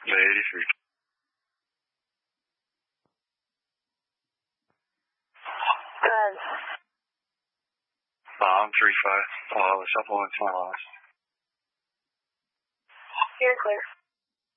Bay 83. Good. I'm 35. Supplement's my last. You're clear.